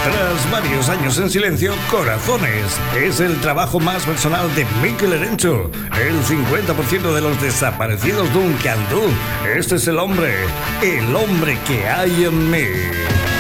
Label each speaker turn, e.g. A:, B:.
A: Tras varios años en silencio, Corazones es el trabajo más personal de Mikel Erenchun, el 50% de los desaparecidos Duncan Du. Este es el hombre que hay en mí.